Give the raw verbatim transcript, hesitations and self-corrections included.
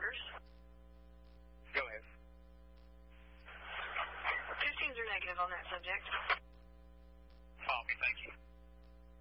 orders. Go ahead. Two teams are negative on that subject. Okay, thank you.